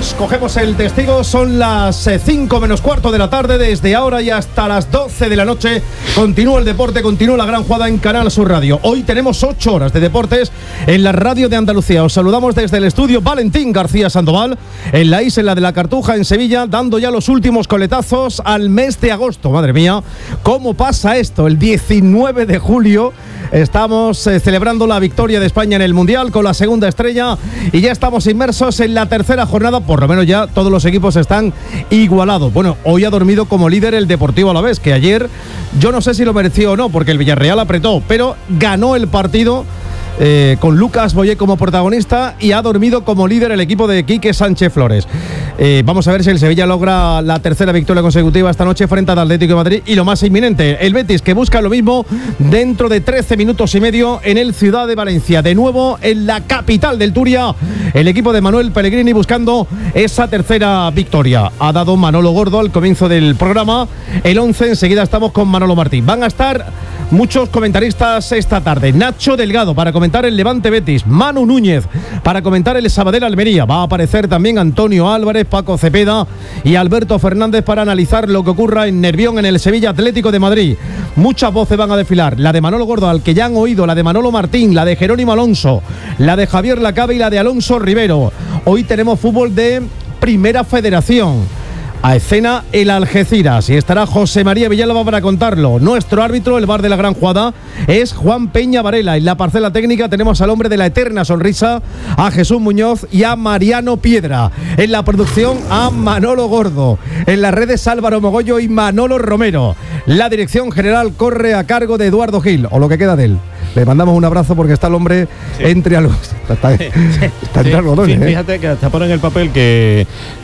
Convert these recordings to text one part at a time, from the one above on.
Pues cogemos el testigo, son las 5 menos cuarto de la tarde, desde ahora y hasta las 12 de la noche continúa el deporte, continúa la gran jugada en Canal Sur Radio. Hoy tenemos 8 horas de deportes en la radio de Andalucía. Os saludamos desde el estudio Valentín García Sandoval, en la isla de la Cartuja, en Sevilla, dando ya los últimos coletazos al mes de agosto. Madre mía, ¿cómo pasa esto? El 19 de julio estamos celebrando la victoria de España en el Mundial con la segunda estrella y ya estamos inmersos en la tercera jornada. Por lo menos ya todos los equipos están igualados. Bueno, hoy ha dormido como líder el Deportivo Alavés, que ayer yo no sé si lo mereció o no, porque el Villarreal apretó, pero ganó el partido con Lucas Boyé como protagonista, y ha dormido como líder el equipo de Quique Sánchez Flores. Vamos a ver si el Sevilla logra la tercera victoria consecutiva esta noche frente al Atlético de Madrid, y lo más inminente, el Betis, que busca lo mismo dentro de 13 minutos y medio en el Ciudad de Valencia. De nuevo en la capital del Turia, el equipo de Manuel Pellegrini buscando esa tercera victoria. Ha dado Manolo Gordo al comienzo del programa el 11, enseguida estamos con Manolo Martín. Van a estar muchos comentaristas esta tarde. Nacho Delgado para comentar el Levante Betis, Manu Núñez para comentar el Sabadell Almería. Va a aparecer también Antonio Álvarez, Paco Cepeda y Alberto Fernández para analizar lo que ocurra en Nervión en el Sevilla Atlético de Madrid. Muchas voces van a desfilar, la de Manolo Gordo, al que ya han oído, la de Manolo Martín, la de Jerónimo Alonso, la de Javier Lacabe y la de Alonso Rivero. Hoy tenemos fútbol de Primera Federación. A escena el Algeciras y estará José María Villalba para contarlo. Nuestro árbitro, el VAR de la gran jugada, es Juan Peña Varela. En la parcela técnica tenemos al hombre de la eterna sonrisa, a Jesús Muñoz y a Mariano Piedra. En la producción a Manolo Gordo. En las redes Álvaro Mogollo y Manolo Romero. La dirección general corre a cargo de Eduardo Gil, o lo que queda de él. Le mandamos un abrazo porque está el hombre entre algo. Está entre algodones. Fíjate que hasta ponen en el papel que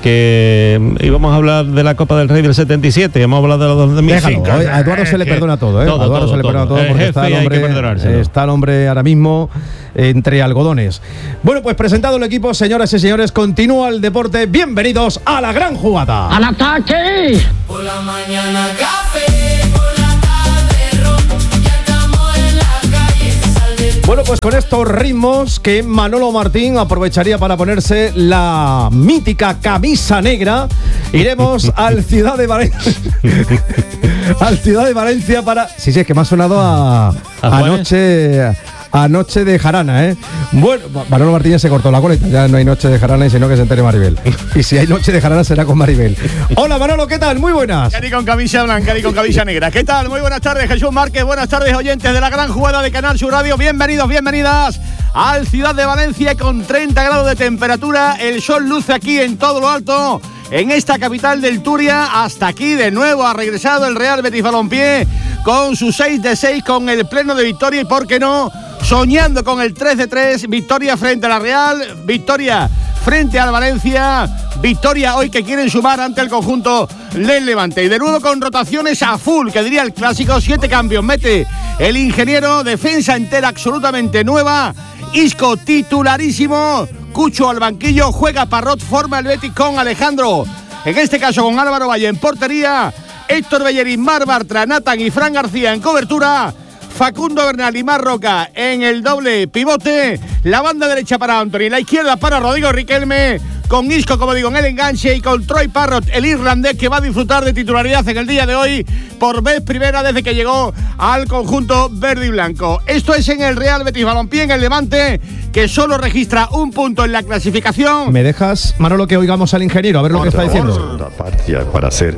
íbamos a hablar de la Copa del Rey del 77, hemos hablado de los 2005. Déjalo, a Eduardo se le perdona todo, ¿eh? A Eduardo se le perdona todo porque está el hombre ahora mismo entre algodones. Bueno, pues presentado el equipo, señoras y señores, continúa el deporte. Bienvenidos a la gran jugada. ¡Al ataque! Por la mañana café, por la tarde ron, ya estamos en la calle, sal del... Bueno, pues con estos ritmos que Manolo Martín aprovecharía para ponerse la mítica camisa negra, iremos al Ciudad de Valencia. Al Ciudad de Valencia para... Sí, es que me ha sonado a Noche de Jarana, ¿eh? Bueno, Manolo Martínez se cortó la coleta, ya no hay Noche de Jarana, y sino que se entere Maribel. Y si hay Noche de Jarana será con Maribel. Hola Manolo, ¿qué tal? Muy buenas. Cari con camisa blanca, Cari con camisa negra. ¿Qué tal? Muy buenas tardes, Jesús Márquez. Buenas tardes, oyentes de la gran jugada de Canal Sur Radio. Bienvenidos, bienvenidas al Ciudad de Valencia con 30 grados de temperatura. El sol luce aquí en todo lo alto, en esta capital del Turia. Hasta aquí de nuevo ha regresado el Real Betis Balompié con su 6-6, con el pleno de victoria y, ¿por qué no?, soñando con el 3-3, victoria frente a la Real, victoria frente al Valencia, victoria hoy que quieren sumar ante el conjunto del Levante. Y de nuevo con rotaciones a full, que diría el clásico, 7 cambios mete el ingeniero, defensa entera absolutamente nueva, Isco titularísimo, Cucho al banquillo, juega Parrot, forma el Betis con Alejandro, en este caso con Álvaro Valle en portería, Héctor Bellerín, Mar Bartra, Nathan y Fran García en cobertura, Facundo Bernal y Mar Roca en el doble pivote, la banda derecha para Anthony, la izquierda para Rodrigo Riquelme, con Isco, como digo, en el enganche, y con Troy Parrott, el irlandés, que va a disfrutar de titularidad en el día de hoy por vez primera desde que llegó al conjunto verde y blanco. Esto es en el Real Betis Balompié, en el Levante, que solo registra un punto en la clasificación. ¿Me dejas, Manolo, que oigamos al ingeniero a ver lo que está diciendo? Segunda parte ya para hacer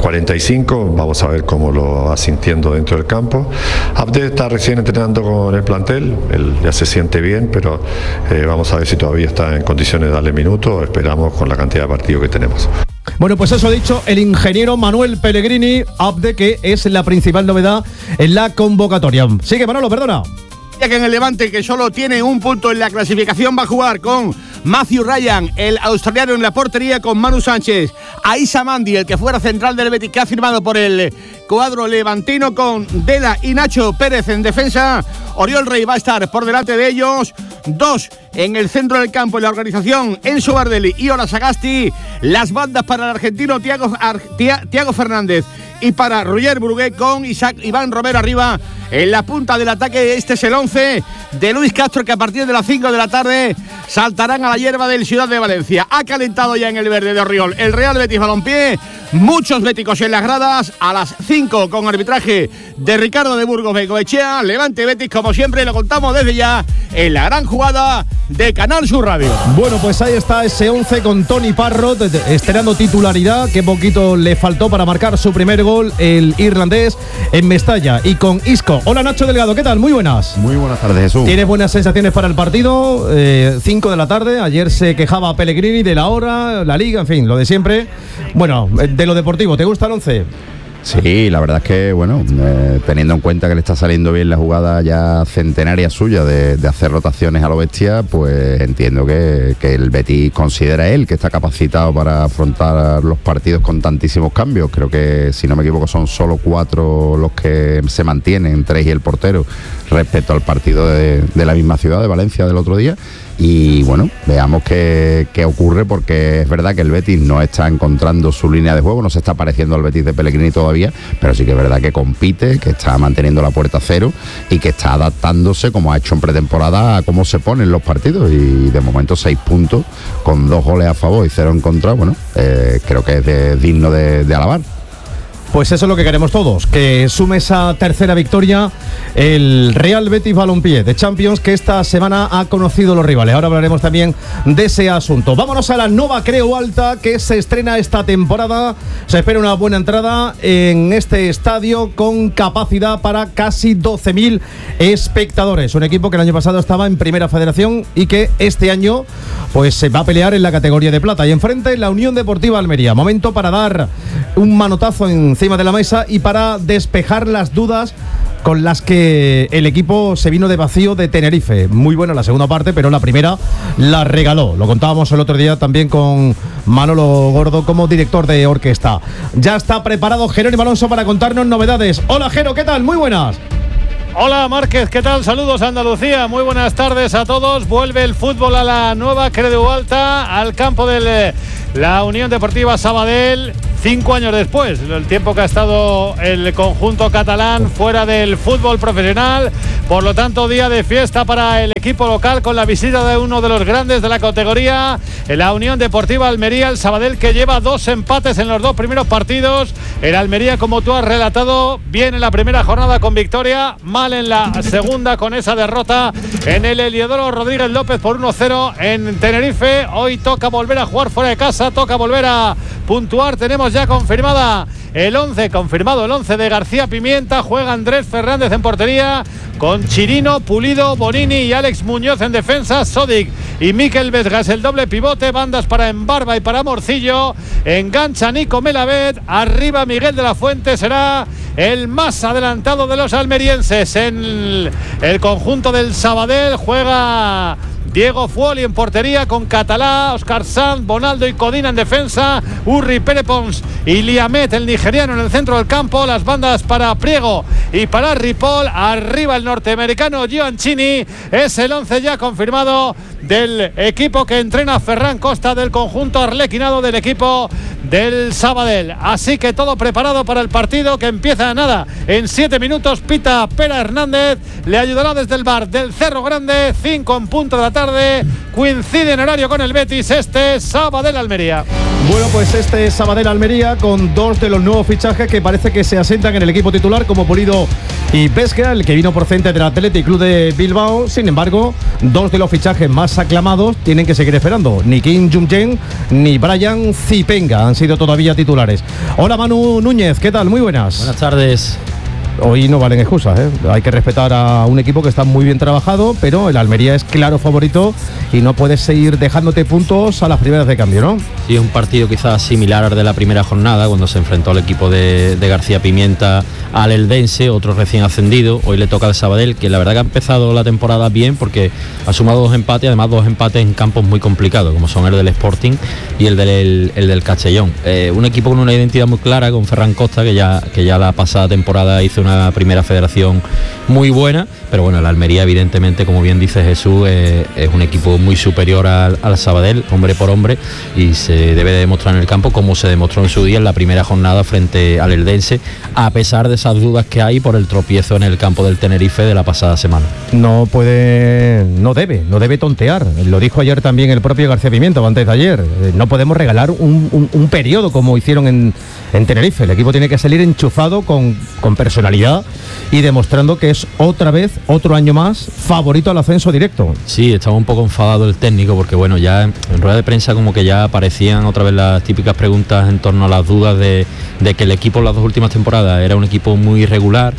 45, vamos a ver cómo lo va sintiendo dentro del campo. Abde está recién entrenando con el plantel, él ya se siente bien, pero vamos a ver si todavía está en condiciones de darle minutos. Esperamos con la cantidad de partidos que tenemos. Bueno, pues eso ha dicho el ingeniero Manuel Pellegrini, Abde, que es la principal novedad en la convocatoria. Sigue, Manolo, perdona. Ya que en el Levante, que solo tiene un punto en la clasificación, va a jugar con Matthew Ryan, el australiano, en la portería, con Manu Sánchez, Aissa Mandi, el que fuera central del Betis, que ha firmado por el cuadro levantino, con Dela y Nacho Pérez en defensa. Oriol Rey va a estar por delante de ellos. 2 en el centro del campo, en la organización, Enzo Bardelli y Ola Sagasti. Las bandas para el argentino Thiago Fernández y para Roger Brugué, con Iván Romero arriba en la punta del ataque. Este es el 11 de Luis Castro, que a partir de las 5 de la tarde saltarán a la hierba del Ciudad de Valencia. Ha calentado ya en el verde de Orriol el Real Betis Balompié. Muchos béticos en las gradas. A las 5 con arbitraje de Ricardo de Burgos Bengoechea. Levante Betis, como siempre, lo contamos desde ya en la gran jugada de Canal Sur Radio. Bueno, pues ahí está ese 11 con Tony Parrott estrenando titularidad, que poquito le faltó para marcar su primer gol, el irlandés, en Mestalla, y con Isco. Hola, Nacho Delgado, ¿qué tal? Muy buenas. Muy buenas tardes, Jesús. ¿Tienes buenas sensaciones para el partido? 5 de la tarde, ayer se quejaba Pellegrini de la hora, la liga, en fin, lo de siempre. Bueno, de lo deportivo, ¿te gusta el 11? Sí, la verdad es que, bueno, teniendo en cuenta que le está saliendo bien la jugada ya centenaria suya de hacer rotaciones a lo bestia, pues entiendo que el Betis considera él que está capacitado para afrontar los partidos con tantísimos cambios. Creo que, si no me equivoco, son solo 4 los que se mantienen, 3 y el portero, respecto al partido de la misma ciudad, de Valencia, del otro día. Y bueno, veamos qué ocurre, porque es verdad que el Betis no está encontrando su línea de juego, no se está pareciendo al Betis de Pellegrini todavía, pero sí que es verdad que compite, que está manteniendo la puerta a cero y que está adaptándose, como ha hecho en pretemporada, a cómo se ponen los partidos. Y de momento 6 puntos con 2 goles a favor y 0 en contra. Bueno, creo que es digno de alabar. Pues eso es lo que queremos todos, que sume esa tercera victoria el Real Betis Balompié de Champions, que esta semana ha conocido los rivales. Ahora hablaremos también de ese asunto. Vámonos a la Nova Creu Alta, que se estrena esta temporada. Se espera una buena entrada en este estadio con capacidad para casi 12.000 espectadores. Un equipo que el año pasado estaba en Primera Federación y que este año pues se va a pelear en la categoría de plata. Y enfrente la Unión Deportiva Almería. Momento para dar un manotazo encima de la mesa y para despejar las dudas con las que el equipo se vino de vacío de Tenerife. Muy buena la segunda parte, pero la primera la regaló. Lo contábamos el otro día también con Manolo Gordo como director de orquesta. Ya está preparado Jerónimo Alonso para contarnos novedades. Hola, Jero, ¿qué tal? Muy buenas. Hola Márquez, ¿qué tal? Saludos Andalucía, muy buenas tardes a todos. Vuelve el fútbol a la Nova Creu Alta, al campo de la Unión Deportiva Sabadell. 5 años después, el tiempo que ha estado el conjunto catalán fuera del fútbol profesional. Por lo tanto, día de fiesta para el equipo local, con la visita de uno de los grandes de la categoría, la Unión Deportiva Almería. El Sabadell, que lleva 2 empates en los 2 primeros partidos. El Almería, como tú has relatado, bien en la primera jornada con victoria, mal en la segunda con esa derrota en el Heliodoro Rodríguez López por 1-0 en Tenerife. Hoy toca volver a jugar fuera de casa, toca volver a puntuar. Tenemos ya confirmado el 11 de García Pimienta. Juega Andrés Fernández en portería, con Chirino, Pulido, Bonini y Alex Muñoz en defensa. Sodic y Mikel Vesgas el doble pivote. Bandas para Embarba y para Morcillo. Engancha Nico Melamed. Arriba Miguel de la Fuente será el más adelantado de los almerienses. En el conjunto del Sabadell juega Diego Fuoli en portería, con Catalá, Oscar Sanz, Bonaldo y Codina en defensa. Urri, Perepons y Liamet, el nigeriano, en el centro del campo. Las bandas para Priego y para Ripoll. Arriba el norteamericano Gioacchini. Es el 11 ya confirmado del equipo que entrena Ferran Costa, del conjunto arlequinado del equipo del Sabadell. Así que todo preparado para el partido, que empieza en 7 minutos. Pita Pera Hernández, le ayudará desde el bar del Cerro Grande. 5 en punto de la tarde, coincide en horario con el Betis este Sabadell Almería. Bueno, pues este Sabadell Almería, con 2 de los nuevos fichajes que parece que se asientan en el equipo titular, como Pulido y Vesga, el que vino procedente del Athletic Club de Bilbao. Sin embargo, 2 de los fichajes más aclamados tienen que seguir esperando. Ni Kim Jung-jen ni Brian Zipenga han sido todavía titulares. Hola, Manu Núñez, ¿qué tal? Muy buenas. Buenas tardes. Hoy no valen excusas, ¿eh? Hay que respetar a un equipo que está muy bien trabajado, pero el Almería es claro favorito y no puedes seguir dejándote puntos a las primeras de cambio, ¿no? Sí, es un partido quizás similar al de la primera jornada, cuando se enfrentó al equipo de García Pimienta al Eldense, otro recién ascendido. Hoy le toca al Sabadell, que la verdad que ha empezado la temporada bien, porque ha sumado 2 empates, además 2 empates en campos muy complicados, como son el del Sporting y el del Castellón. Un equipo con una identidad muy clara, con Ferran Costa, que ya la pasada temporada hizo una una primera federación muy buena, pero bueno, el Almería evidentemente, como bien dice Jesús, es un equipo muy superior al Sabadell, hombre por hombre, y se debe de demostrar en el campo como se demostró en su día en la primera jornada frente al Eldense, a pesar de esas dudas que hay por el tropiezo en el campo del Tenerife de la pasada semana. No debe tontear. Lo dijo ayer también el propio García Pimienta, o antes de ayer. No podemos regalar un periodo como hicieron en Tenerife. El equipo tiene que salir enchufado con personalidad y demostrando que es otra vez, otro año más, favorito al ascenso directo. Sí, estaba un poco enfadado el técnico porque bueno, ya en rueda de prensa como que ya aparecían otra vez las típicas preguntas en torno a las dudas de que el equipo en las 2 últimas temporadas era un equipo muy irregular,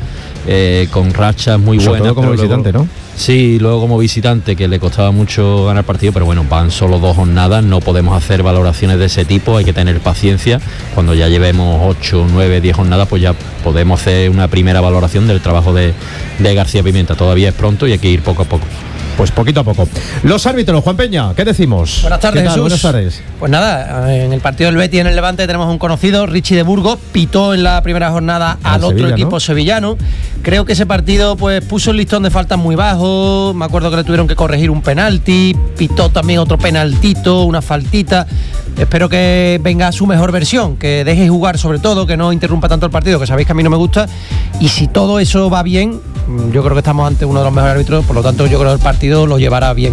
con rachas muy buenas. Sobre todo como visitante, ¿no? Sí, luego como visitante, que le costaba mucho ganar partido, pero bueno, van solo 2 jornadas, no podemos hacer valoraciones de ese tipo, hay que tener paciencia. Cuando ya llevemos 8, 9, 10 jornadas, pues ya podemos hacer una primera valoración del trabajo de García Pimienta. Todavía es pronto y hay que ir poco a poco. Pues poquito a poco. Los árbitros, Juan Peña, ¿qué decimos? Buenas tardes, ¿Qué tal? Jesús. Buenas tardes. Pues nada, en el partido del Betis en el Levante tenemos un conocido, Richie de Burgos, pitó en la primera jornada al otro Sevilla, equipo, ¿no? sevillano. Creo que ese partido pues puso el listón de faltas muy bajo, me acuerdo que le tuvieron que corregir un penalti, pitó también otro penaltito, una faltita. Espero que venga a su mejor versión, que deje jugar sobre todo, que no interrumpa tanto el partido, que sabéis que a mí no me gusta. Y si todo eso va bien, yo creo que estamos ante uno de los mejores árbitros, por lo tanto yo creo que el partido lo llevará bien.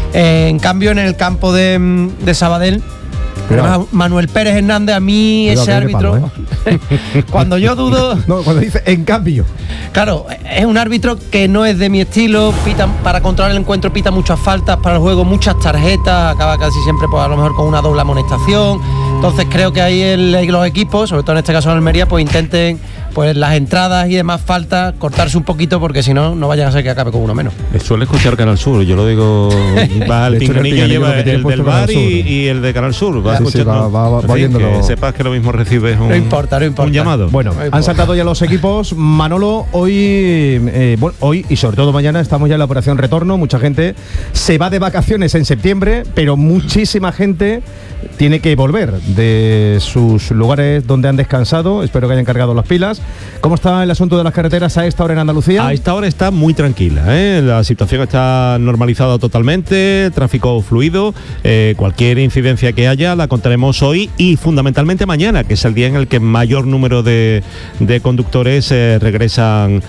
En cambio, en el campo de Sabadell, Manuel Pérez Hernández, a mí Cuidado, ese que viene árbitro, cuando yo dudo... No, cuando dice en cambio. Claro, es un árbitro que no es de mi estilo, pita, para controlar el encuentro pita muchas faltas para el juego, muchas tarjetas, acaba casi siempre pues, a lo mejor con una doble amonestación. Entonces creo que ahí los equipos, sobre todo en este caso en Almería, pues intenten pues las entradas y demás faltas cortarse un poquito, porque si no, no vayan a ser que acabe con uno menos. Suele escuchar Canal Sur, yo lo digo, va al De hecho, Pinganillo, lleva que tiene el puesto del bar Canal Sur. y el de Canal Sur, va Sí, sí, escuchando. va En fin, oyéndolo. que sepas que lo mismo recibes No importa. un llamado. Bueno, han saltado ya los equipos. Manolo, hoy y sobre todo mañana estamos ya en la operación retorno. Mucha gente se va de vacaciones en septiembre, pero muchísima gente tiene que volver de sus lugares donde han descansado. Espero que hayan cargado las pilas. ¿Cómo está el asunto de las carreteras a esta hora en Andalucía? A esta hora está muy tranquila, ¿eh? La situación está normalizada totalmente, tráfico fluido, cualquier incidencia que haya la contaremos hoy y fundamentalmente mañana, que es el día en el que mayor número de conductores regresan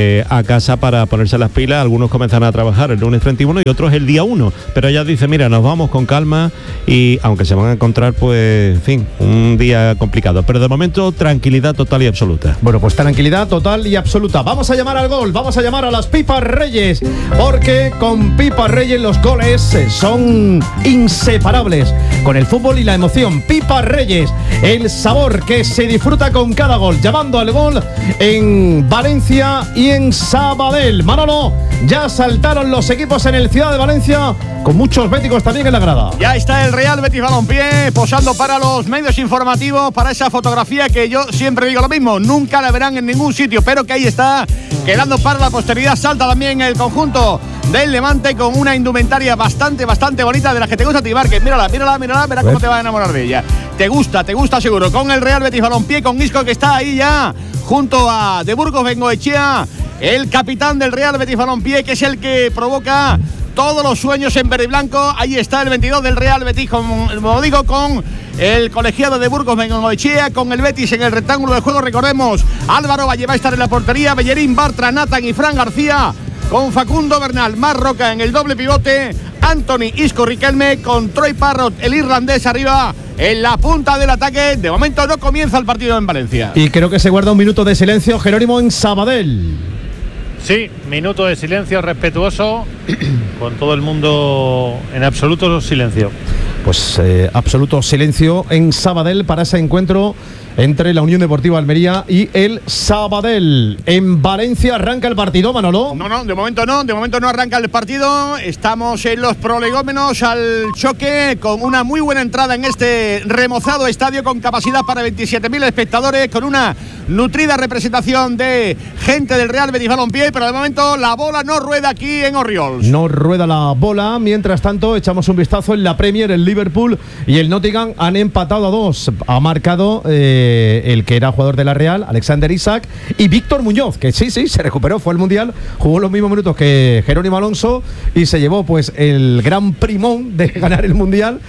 a casa para ponerse las pilas. Algunos comenzarán a trabajar el lunes 31 y otros el día 1, pero ella dice, mira, nos vamos con calma y aunque se van a encontrar, pues, en fin, un día complicado, pero de momento tranquilidad total y absoluta. Bueno, pues tranquilidad total y absoluta. Vamos a llamar al gol, vamos a llamar a las Pipas Reyes, porque con Pipas Reyes los goles son inseparables con el fútbol y la emoción. Pipas Reyes, el sabor que se disfruta con cada gol. Llamando al gol en Valencia y en Sabadell. Manolo, ya saltaron los equipos en el Ciudad de Valencia, con muchos béticos también en la grada. Ya está el Real Betis Balompié posando para los medios informativos, para esa fotografía que yo siempre digo lo mismo, nunca la verán en ningún sitio, pero que ahí está, quedando para la posteridad. Salta también el conjunto del Levante con una indumentaria bastante bonita, de las que te gusta a ti, Márquez. Mírala, verás cómo te va a enamorar de ella. Te gusta seguro. Con el Real Betis Balompié, con Isco, que está ahí ya junto a De Burgos Bengoechea, el capitán del Real Betis Balompié, que es el que provoca todos los sueños en verde y blanco. Ahí está el 22 del Real Betis, como digo, con el colegiado de Burgos Bengoechea, con el Betis en el rectángulo de juego. Recordemos, Álvaro Valle va a estar en la portería, Bellerín, Bartra, Nathan y Fran García, con Facundo Bernal, Mar Roca en el doble pivote, Anthony, Isco, Riquelme, con Troy Parrott, el irlandés, arriba en la punta del ataque. De momento no comienza el partido en Valencia. Y creo que se guarda un minuto de silencio, Jerónimo, en Sabadell. Sí, minuto de silencio respetuoso, con todo el mundo en absoluto silencio. Pues absoluto silencio en Sabadell para ese encuentro entre la Unión Deportiva Almería y el Sabadell. En Valencia arranca el partido, Manolo. No, de momento no arranca el partido. Estamos en los prolegómenos al choque, con una muy buena entrada en este remozado estadio con capacidad para 27.000 espectadores, con una nutrida representación de gente del Real Betis Balompié, pero de momento la bola no rueda aquí en Orriols. No rueda la bola. Mientras tanto, echamos un vistazo en la Premier. El Liverpool y el Nottingham han empatado a 2. Ha marcado el que era jugador de la Real, Alexander Isak, y Víctor Muñoz, que sí, se recuperó, fue al Mundial, jugó los mismos minutos que Jerónimo Alonso y se llevó pues el gran primón de ganar el Mundial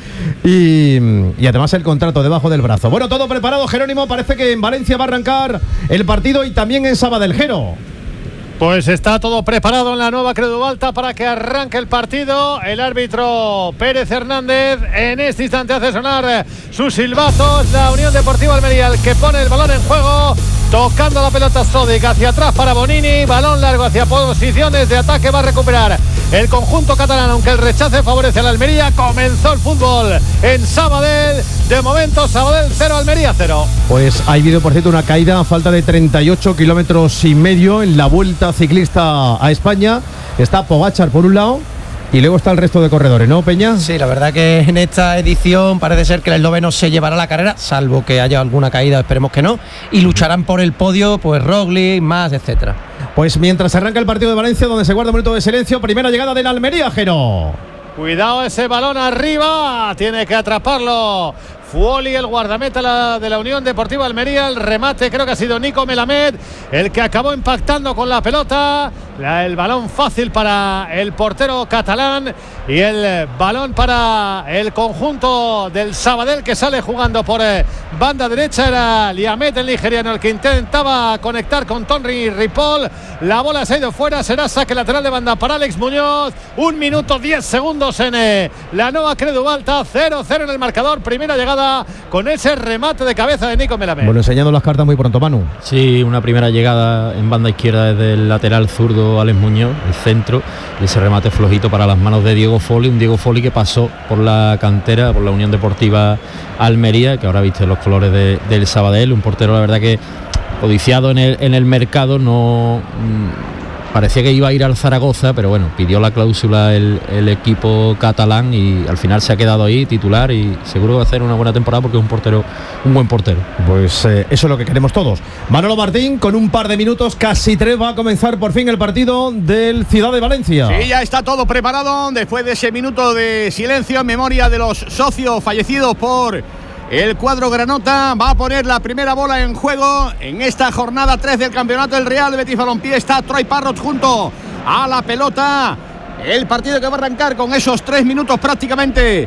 y además el contrato debajo del brazo. Bueno, todo preparado, Jerónimo, parece que en Valencia va a arrancar el partido y también en Sabadell, Jero. Pues está todo preparado en la nueva Credualta para que arranque el partido. El árbitro Pérez Hernández en este instante hace sonar sus silbatos. La Unión Deportiva Almería, el que pone el balón en juego, tocando la pelota Sodic hacia atrás para Bonini, balón largo hacia posiciones de ataque, va a recuperar el conjunto catalán, aunque el rechace favorece a la Almería. Comenzó el fútbol en Sabadell, de momento Sabadell 0, Almería 0. Pues ha habido, por cierto, una caída a falta de 38 kilómetros y medio en la Vuelta Ciclista a España. Está Pogačar por un lado y luego está el resto de corredores, ¿no, Peña? Sí, la verdad que en esta edición parece ser que el esloveno se llevará la carrera, salvo que haya alguna caída, esperemos que no, y lucharán por el podio, pues Roglic, más, etcétera. Pues mientras arranca el partido de Valencia, donde se guarda un minuto de silencio, primera llegada del Almería, Jero. Cuidado ese balón arriba, tiene que atraparlo Fuoli, el guardameta de la Unión Deportiva Almería. El remate creo que ha sido Nico Melamed el que acabó impactando con la pelota. El balón fácil para el portero catalán y el balón para el conjunto del Sabadell, que sale jugando por banda derecha. Era Liamet, el nigeriano, el que intentaba conectar con Tony Ripoll. La bola se ha ido fuera, será saque lateral de banda para Alex Muñoz. 1 minuto 10 segundos en la nueva Credualta, 0-0 en el marcador. Primera llegada con ese remate de cabeza de Nico Melamed. Bueno, enseñando las cartas muy pronto, Manu. Sí, una primera llegada en banda izquierda desde el lateral zurdo Alex Muñoz, el centro, y ese remate flojito para las manos de Diego Folli, un Diego Folli que pasó por la cantera, por la Unión Deportiva Almería, que ahora viste los colores del Sabadell, un portero la verdad que codiciado en el mercado, no parecía que iba a ir al Zaragoza, pero bueno, pidió la cláusula el equipo catalán y al final se ha quedado ahí titular y seguro que va a hacer una buena temporada porque es un buen portero. Pues eso es lo que queremos todos. Manolo Martín, con un par de minutos, casi 3, va a comenzar por fin el partido del Ciudad de Valencia. Sí, ya está todo preparado después de ese minuto de silencio en memoria de los socios fallecidos por el cuadro granota. Va a poner la primera bola en juego en esta jornada 3 del campeonato del Real Betis Balompié. Está Troy Parrots junto a la pelota. El partido que va a arrancar con esos 3 minutos prácticamente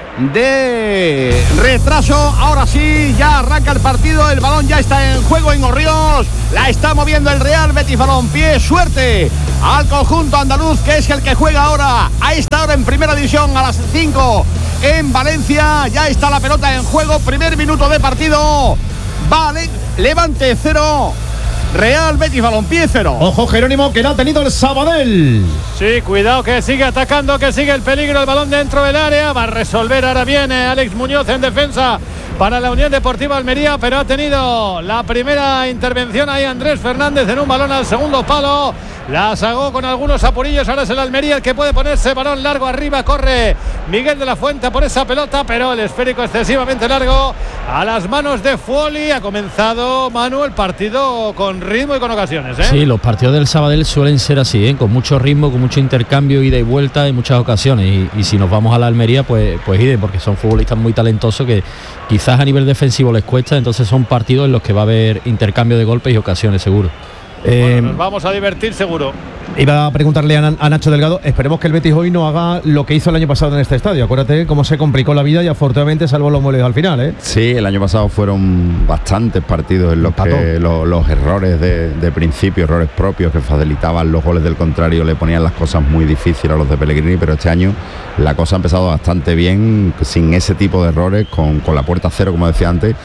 de retraso. Ahora sí, ya arranca el partido. El balón ya está en juego en Orriols. La está moviendo el Real Betis Balompié. Suerte al conjunto andaluz, que es el que juega ahora a esta hora en primera división a las 5 en Valencia. Ya está la pelota en juego. Primer minuto de partido. Vale, Levante 0, Real Betis Balompié 0. Ojo, Jerónimo, que no ha tenido el Sabadell. Sí, cuidado, que sigue atacando, que sigue el peligro, el balón dentro del área. Va a resolver ahora bien Alex Muñoz en defensa para la Unión Deportiva Almería, pero ha tenido la primera intervención ahí Andrés Fernández en un balón al segundo palo. La sagó con algunos apurillos. Ahora es el Almería el que puede ponerse balón largo arriba. Corre Miguel de la Fuente por esa pelota, pero el esférico excesivamente largo a las manos de Fuoli. Ha comenzado, Manu, el partido con ritmo y con ocasiones, ¿eh? Sí, los partidos del Sabadell suelen ser así, ¿eh? Con mucho ritmo, con mucho intercambio, ida y vuelta en muchas ocasiones. Y si nos vamos a la Almería, pues ide, porque son futbolistas muy talentosos que quizás a nivel defensivo les cuesta. Entonces son partidos en los que va a haber intercambio de golpes y ocasiones, seguro. Bueno, nos vamos a divertir seguro. Iba a preguntarle a Nacho Delgado, esperemos que el Betis hoy no haga lo que hizo el año pasado en este estadio. Acuérdate cómo se complicó la vida y afortunadamente salvó los muebles al final, ¿eh? Sí, el año pasado fueron bastantes partidos en los que los errores de principio, errores propios que facilitaban los goles del contrario, le ponían las cosas muy difíciles a los de Pellegrini, pero este año la cosa ha empezado bastante bien, sin ese tipo de errores, con la puerta cero, como decía antes,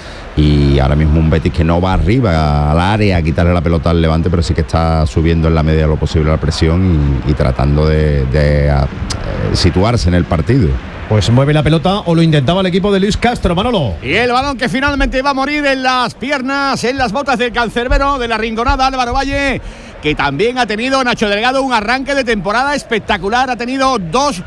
y ahora mismo un Betis que no va arriba al área a quitarle la pelota al Levante, pero sí que está subiendo en la medida de lo posible la presión y tratando de situarse en el partido. Pues mueve la pelota, o lo intentaba el equipo de Luis Castro, Manolo. Y el balón que finalmente va a morir en las piernas, en las botas del cancerbero de la Rinconada, Álvaro Valle, que también ha tenido, Nacho Delgado, un arranque de temporada espectacular. Ha tenido 2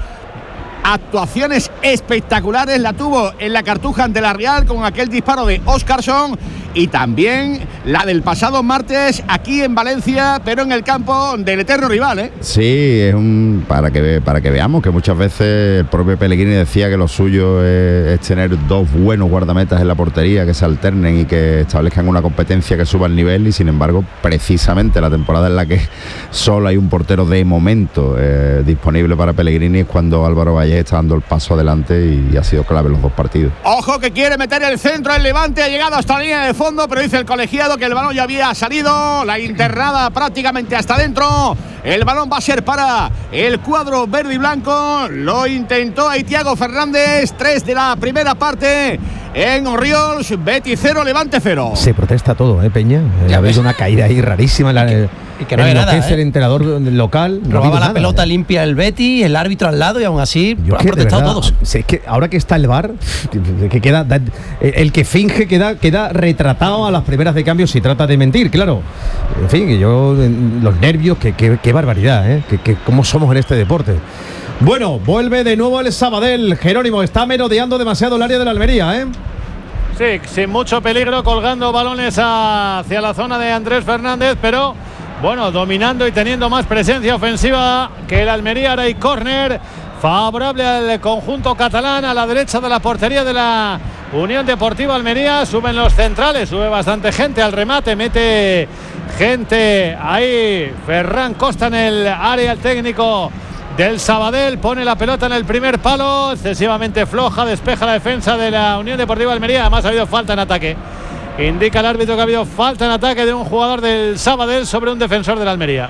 actuaciones espectaculares. La tuvo en la Cartuja ante la Real con aquel disparo de Óscarson, y también la del pasado martes aquí en Valencia, pero en el campo del eterno rival, ¿eh? Sí, es para que veamos que muchas veces el propio Pellegrini decía que lo suyo es tener dos buenos guardametas en la portería que se alternen y que establezcan una competencia que suba el nivel, y sin embargo precisamente la temporada en la que solo hay un portero de momento disponible para Pellegrini es cuando Álvaro Valles está dando el paso adelante y ha sido clave en los dos partidos. Ojo que quiere meter el centro, el Levante ha llegado hasta la línea de fondo, pero dice el colegiado que el balón ya había salido, la internada prácticamente hasta dentro. El balón va a ser para el cuadro verde y blanco. Lo intentó ahí Thiago Fernández. 3 de la primera parte en Orriols. Betis 0, Levante 0. Se protesta todo, Peña. Ha habido una caída ahí rarísima. Y que no hay nada, es el entrenador local. Robaba la pelota limpia el Betis, el árbitro al lado, y aún así han protestado todos. Es que ahora que está el VAR, que queda el que finge queda retratado a las primeras de cambio si trata de mentir, claro. En fin, que yo los nervios, qué barbaridad, que cómo somos en este deporte. Bueno, vuelve de nuevo el Sabadell. Jerónimo está merodeando demasiado el área de la Almería, Sí, sin mucho peligro, colgando balones hacia la zona de Andrés Fernández, pero bueno, dominando y teniendo más presencia ofensiva que el Almería. Ahora hay córner favorable al conjunto catalán, a la derecha de la portería de la Unión Deportiva Almería. Suben los centrales, sube bastante gente al remate, mete gente ahí. Ferran Costa en el área, el técnico del Sabadell, pone la pelota en el primer palo, excesivamente floja, despeja la defensa de la Unión Deportiva Almería. Además ha habido falta en ataque. Indica el árbitro que ha habido falta en ataque de un jugador del Sabadell sobre un defensor de la Almería.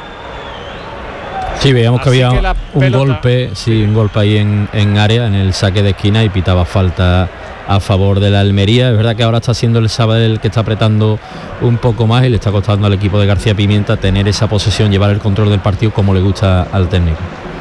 Sí, veíamos que había un golpe ahí en área, en el saque de esquina, y pitaba falta a favor de la Almería. Es verdad que ahora está siendo el Sabadell el que está apretando un poco más y le está costando al equipo de García Pimienta tener esa posesión, llevar el control del partido como le gusta al técnico.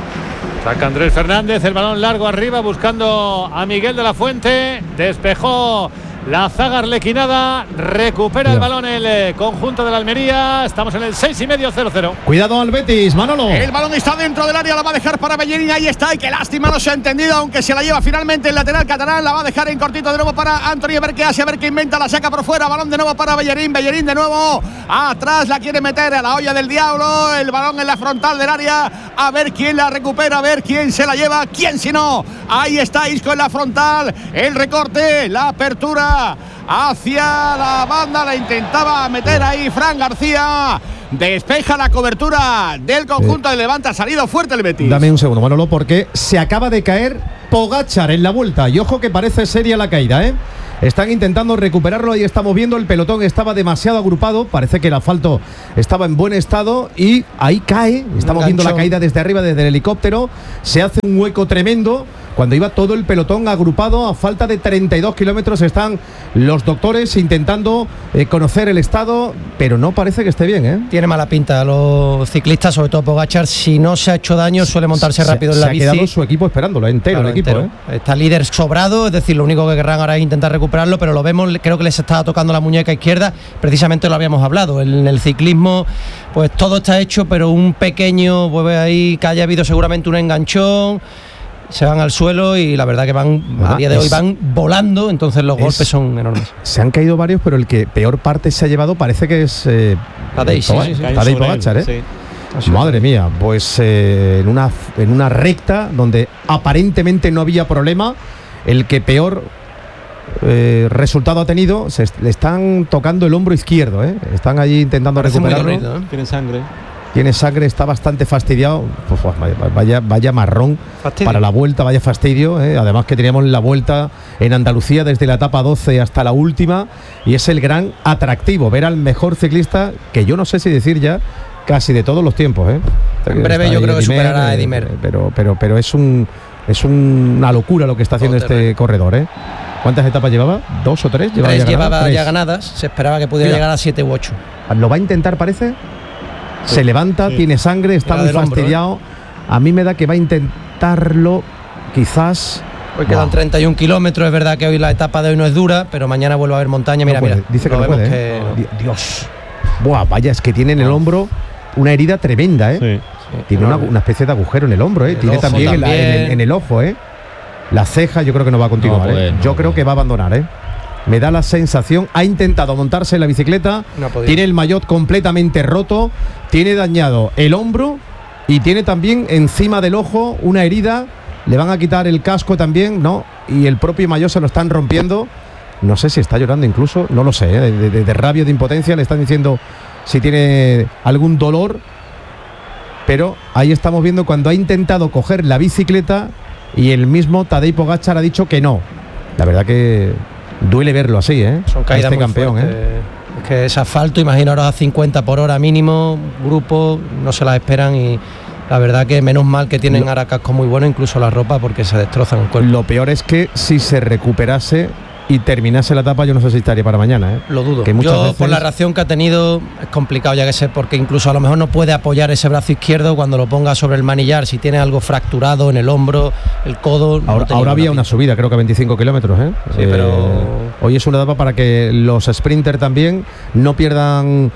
Saca Andrés Fernández, el balón largo arriba buscando a Miguel de la Fuente, despejó la zaga arlequinada, recupera el balón el conjunto de la Almería. Estamos en el 6,5, 0-0. Cuidado al Betis, Manolo. El balón está dentro del área, la va a dejar para Bellerín. Ahí está, y qué lástima, no se ha entendido, aunque se la lleva finalmente el lateral catalán. La va a dejar en cortito de nuevo para Anthony, a ver qué hace, a ver qué inventa. La saca por fuera, balón de nuevo para Bellerín. Bellerín de nuevo atrás, la quiere meter a la olla del diablo. El balón en la frontal del área, a ver quién la recupera, a ver quién se la lleva, quién si no. Ahí está Isco en la frontal, el recorte, la apertura hacia la banda, la intentaba meter ahí Fran García. Despeja la cobertura del conjunto de Levante. Ha salido fuerte el Betis. Dame un segundo, Manolo, porque se acaba de caer Pogačar en la vuelta. Y ojo que parece seria la caída, Están intentando recuperarlo, ahí estamos viendo, el pelotón estaba demasiado agrupado, parece que el asfalto estaba en buen estado y ahí cae, estamos viendo la caída desde arriba, desde el helicóptero, se hace un hueco tremendo. Cuando iba todo el pelotón agrupado, a falta de 32 kilómetros están los doctores intentando conocer el estado, pero no parece que esté bien, Tiene mala pinta los ciclistas, sobre todo Pogačar. Si no se ha hecho daño, suele montarse rápido en la bici. Se ha quedado su equipo esperándolo, entero, claro, el equipo. Está líder sobrado, es decir, lo único que querrán ahora es intentar recuperarlo, pero lo vemos, creo que les estaba tocando la muñeca izquierda, precisamente lo habíamos hablado. En el ciclismo, pues todo está hecho, pero un pequeño, pues ahí que haya habido seguramente un enganchón, se van al suelo y la verdad que a día de hoy van volando, entonces los golpes son enormes. Se han caído varios, pero el que peor parte se ha llevado parece que es Tadej Pogačar, Madre mía, pues en una recta donde aparentemente no había problema, el que peor resultado ha tenido, le están tocando el hombro izquierdo, están allí intentando recuperarlo. Tiene sangre, está bastante fastidiado. Pues, vaya marrón para la vuelta, vaya fastidio. Además que teníamos la vuelta en Andalucía desde la etapa 12 hasta la última, y es el gran atractivo, ver al mejor ciclista, que yo no sé si decir ya, casi de todos los tiempos. En breve yo creo que superará a Edimer. Pero es una locura lo que está haciendo este corredor. ¿Cuántas etapas llevaba? ¿2 o 3? Llevaba ya ganadas. Se esperaba que pudiera llegar a 7 u 8. ¿Lo va a intentar, parece? Se levanta, tiene sangre, está muy fastidiado. A mí me da que va a intentarlo, quizás. Hoy quedan 31 kilómetros, es verdad que hoy la etapa de hoy no es dura, pero mañana vuelve a haber montaña. Mira. Dice que no puede. Dios. Vaya, es que tiene en el hombro una herida tremenda, Sí. Tiene una especie de agujero en el hombro, Tiene también en el ojo, La ceja yo creo que no va a continuar, Yo creo que va a abandonar, Me da la sensación, ha intentado montarse en la bicicleta, No ha podido. tiene el maillot completamente roto, tiene dañado el hombro y tiene también encima del ojo una herida. Le van a quitar el casco también, ¿no? Y el propio maillot se lo están rompiendo. No sé si está llorando incluso, no lo sé, ¿eh? de rabia, de impotencia. Le están diciendo si tiene algún dolor. Pero ahí estamos viendo cuando ha intentado coger la bicicleta y el mismo Tadej Pogačar ha dicho que no. La verdad que duele verlo así, ¿eh? Son A caídas este muy campeón, fuertes. ¿eh? Es que ese asfalto, imaginaros a 50 por hora mínimo, grupo, no se las esperan y la verdad que menos mal que tienen ahora casco muy bueno, incluso la ropa, porque se destrozan el cuerpo. Lo peor es que si se recuperase y terminase la etapa, yo no sé si estaría para mañana, ¿eh? Lo dudo. Que muchas Yo, veces- por la reacción que ha tenido, es complicado ya que sé, porque incluso a lo mejor no puede apoyar ese brazo izquierdo cuando lo ponga sobre el manillar, si tiene algo fracturado en el hombro, el codo. no tenía Ahora había buena una subida, creo que a 25 kilómetros, ¿eh? Sí, pero- Hoy es una etapa para que los sprinters también no pierdan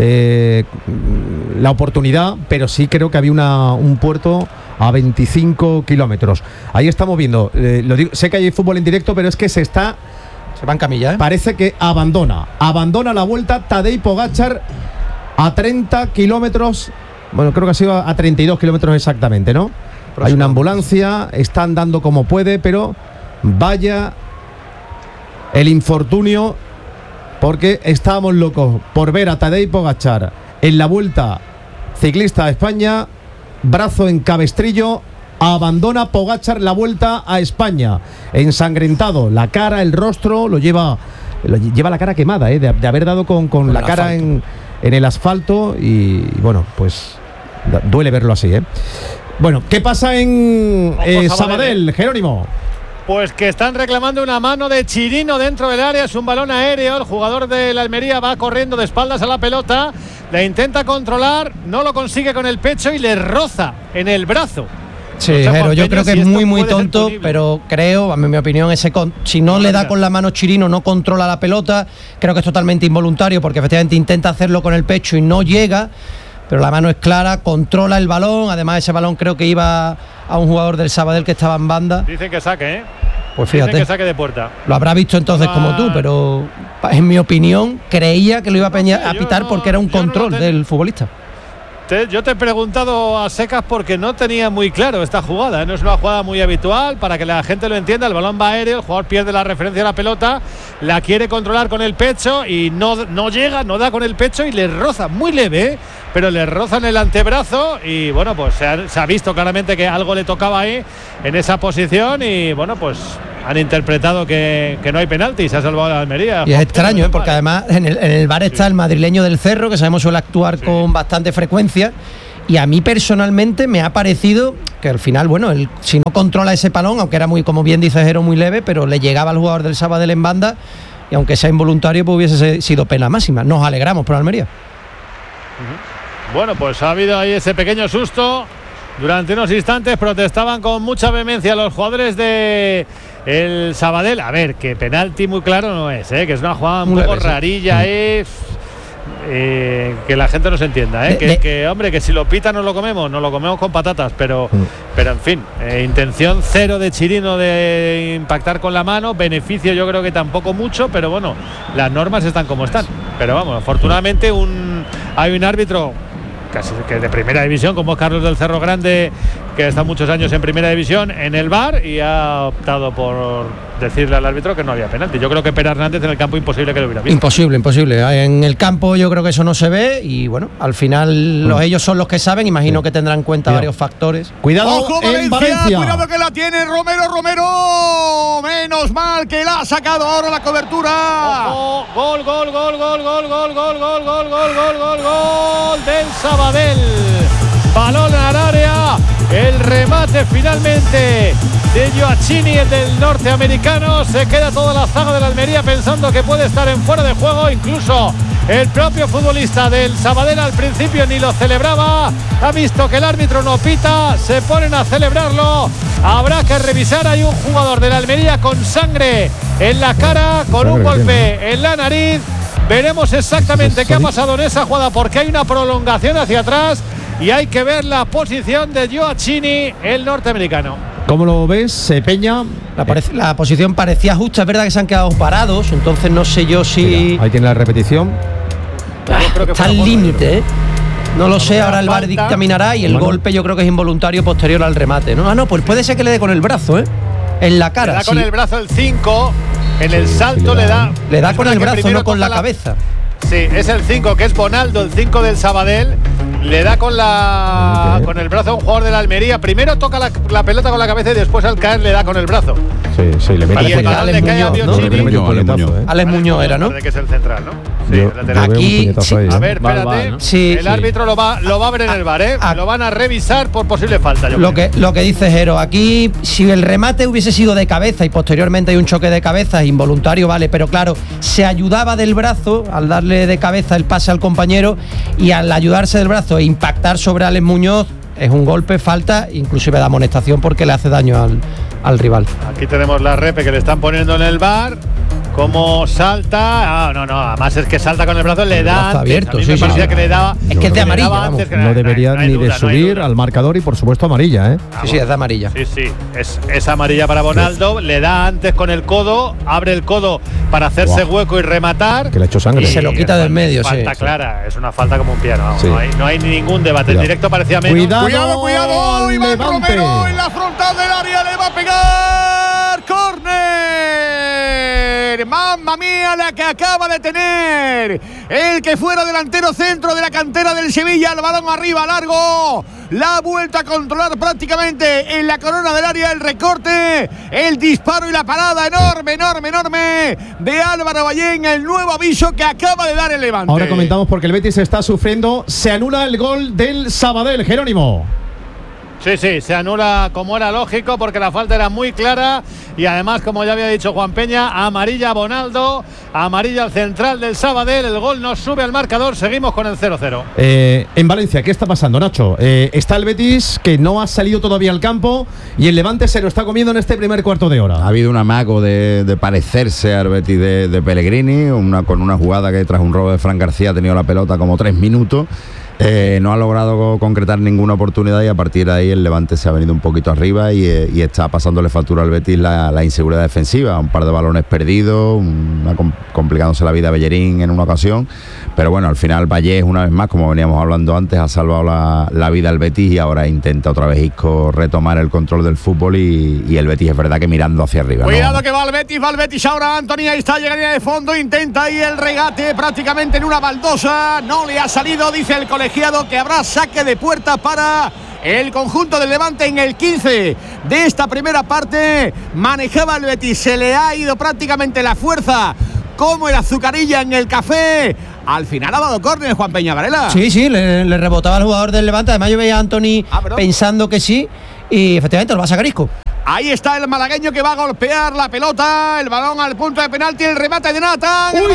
la oportunidad, pero sí creo que había un puerto a 25 kilómetros. Ahí estamos viendo, lo digo, sé que hay fútbol en directo, pero es que se va en camilla, ¿eh? Parece que abandona la vuelta Tadej Pogačar a 30 kilómetros, bueno, creo que ha sido a 32 kilómetros exactamente, ¿no? Hay una ambulancia, está andando como puede, pero vaya el infortunio, porque estábamos locos por ver a Tadej Pogačar en la Vuelta Ciclista a España, brazo en cabestrillo. Abandona Pogačar la Vuelta a España, ensangrentado, la cara, el rostro, lleva la cara quemada, de haber dado con la cara en el asfalto y bueno, pues duele verlo así, ¿eh? Bueno, ¿qué pasa en Sabadell, Jerónimo? Pues que están reclamando una mano de Chirino dentro del área, es un balón aéreo, el jugador de la Almería va corriendo de espaldas a la pelota, la intenta controlar, no lo consigue con el pecho y le roza en el brazo. Sí, No sé, Jero, Juan yo Peña, creo que si es esto muy puede ser tonto, punible. pero creo, a mi opinión, si no le da con la mano Chirino, no controla la pelota, creo que es totalmente involuntario, porque efectivamente intenta hacerlo con el pecho y no llega, pero la mano es clara, controla el balón, además ese balón creo que iba a un jugador del Sabadell que estaba en banda, Dicen que saque, ¿eh? pues Dicen fíjate, que saque de puerta. lo habrá visto entonces como tú, pero en mi opinión creía que lo iba a pitar porque era un control del futbolista. Yo te he preguntado a secas porque no tenía muy claro esta jugada, ¿eh? No es una jugada muy habitual, para que la gente lo entienda, el balón va aéreo, el jugador pierde la referencia a la pelota, la quiere controlar con el pecho y no llega, no da con el pecho y le roza, muy leve, ¿eh? Pero le roza en el antebrazo y bueno, pues se ha visto claramente que algo le tocaba ahí en esa posición y bueno, pues han interpretado que no hay penalti y se ha salvado la Almería. Y es extraño, ¿eh? Porque además en el VAR está el madrileño del Cerro, que sabemos suele actuar con bastante frecuencia. Y a mí personalmente me ha parecido que al final, bueno, si no controla ese balón, aunque era muy, como bien dice Jero, muy leve, pero le llegaba al jugador del Sabadell en banda y aunque sea involuntario, pues hubiese sido pena máxima. Nos alegramos por Almería. Bueno, pues ha habido ahí ese pequeño susto. Durante unos instantes protestaban con mucha vehemencia los jugadores de el Sabadell. A ver, que penalti muy claro no es, que es una jugada un Muy poco leve, sí. rarilla, que la gente no se entienda, que hombre, que si lo pita nos lo comemos con patatas, pero en fin, intención cero de Chirino de impactar con la mano, beneficio yo creo que tampoco mucho, pero bueno, las normas están como están. Pero vamos, afortunadamente hay un árbitro casi que de primera división, como es Carlos del Cerro Grande, que está muchos años en primera división en el VAR y ha optado por decirle al árbitro que no había penalti. Yo creo que Pere Hernández en el campo imposible que lo hubiera visto. Imposible. En el campo yo creo que eso no se ve y bueno, al final ellos son los que saben, imagino que tendrán en cuenta varios factores. Cuidado ¡Ojo, en Valencia! Cuidado que la tiene Romero. Menos mal que la ha sacado ahora la cobertura. Ojo, gol del Sabadell. Balón al área. El remate finalmente de Gioacchini, el del norteamericano. Se queda toda la zaga de la Almería pensando que puede estar en fuera de juego. Incluso el propio futbolista del Sabadell al principio ni lo celebraba. Ha visto que el árbitro no pita. Se ponen a celebrarlo. Habrá que revisar. Hay un jugador de la Almería con sangre en la cara, con un golpe en la nariz. Veremos exactamente qué ha pasado en esa jugada, porque hay una prolongación hacia atrás y hay que ver la posición de Gioacchini, el norteamericano. ¿Cómo lo ves, Peña? La posición parecía justa, es verdad que se han quedado parados, entonces no sé yo si... Mira, ahí tiene la repetición. Está al límite, ¿eh? No lo sé, ahora el VAR dictaminará y el golpe yo creo que es involuntario posterior al remate, ¿no? Ah, no, pues puede ser que le dé con el brazo, ¿eh? En la cara. Le da con el brazo el 5, en el salto le da... Le da con el brazo, no con la cabeza. Sí, es el 5, que es Bonaldo, el 5 del Sabadell. Le da con el brazo a un jugador de la Almería. Primero toca la pelota con la cabeza y después al caer le da con el brazo. Sí, le mete. Y el balón le cae a Biocchini. Alex Muñoz era, ¿no? Que es el central, ¿no? Sí, el lateral. Aquí, sí. ahí, a ver, espérate. ¿no? Sí, el árbitro lo va a ver en el VAR, ¿eh? Lo van a revisar por posible falta. Lo que dice Jero, aquí si el remate hubiese sido de cabeza y posteriormente hay un choque de cabeza involuntario, vale, pero claro, se ayudaba del brazo al darle de cabeza el pase al compañero y al ayudarse del brazo e impactar sobre Alex Muñoz es un golpe, falta, inclusive da amonestación porque le hace daño al rival. Aquí tenemos la repe que le están poniendo en el VAR. Cómo salta. No, además es que salta con el brazo, le da antes. Abierto, a mí me parecía que le daba. Es que es de amarilla. Antes, no debería ni de subir al marcador y por supuesto amarilla, ¿eh? Sí, es de amarilla. Sí, es amarilla para Bonaldo. Le da antes con el codo, abre el codo para hacerse hueco y rematar. Que le ha hecho sangre. Y se lo quita del medio, falta clara, es una falta como un piano. Sí. No hay ningún debate. En directo parecía menos. Cuidado, Iván Romero en la frontal del área, le va a pegar. ¡Córner! ¡Mamma mía la que acaba de tener! El que fuera delantero centro de la cantera del Sevilla, el balón arriba, largo. La ha vuelto a controlar prácticamente en la corona del área, el recorte, el disparo y la parada enorme de Álvaro Ballén, el nuevo aviso que acaba de dar el Levante. Ahora comentamos porque el Betis está sufriendo, se anula el gol del Sabadell, Jerónimo. Sí, se anula como era lógico porque la falta era muy clara y además, como ya había dicho Juan Peña, amarilla a Bonaldo, amarilla al central del Sabadell, el gol nos sube al marcador, seguimos con el 0-0. En Valencia, ¿qué está pasando, Nacho? Está el Betis que no ha salido todavía al campo y el Levante se lo está comiendo en este primer cuarto de hora. Ha habido un amago de parecerse al Betis de Pellegrini, con una jugada que tras un robo de Fran García ha tenido la pelota como 3 minutos. No ha logrado concretar ninguna oportunidad y a partir de ahí el Levante se ha venido un poquito arriba y está pasándole factura al Betis la inseguridad defensiva, un par de balones perdidos, complicándose la vida a Bellerín en una ocasión, pero bueno, al final Vallés una vez más, como veníamos hablando antes, ha salvado la vida al Betis y ahora intenta otra vez Isco retomar el control del fútbol y el Betis es verdad que mirando hacia arriba. Cuidado, ¿no? Que va el Betis ahora, Anthony, ahí está, llegaría de fondo, intenta ahí el regate prácticamente en una baldosa, no le ha salido, dice el colegiado que habrá saque de puerta para el conjunto del Levante en el 15 de esta primera parte. Manejaba el Betis, se le ha ido prácticamente la fuerza como el azucarilla en el café. Al final ha dado córner Juan Peña Varela. Sí, le rebotaba al jugador del Levante. Además yo veía a Anthony pensando que sí y efectivamente lo va a sacar Isco. Ahí está el malagueño que va a golpear la pelota, el balón al punto de penalti, el remate de Nathan. ¡Uy!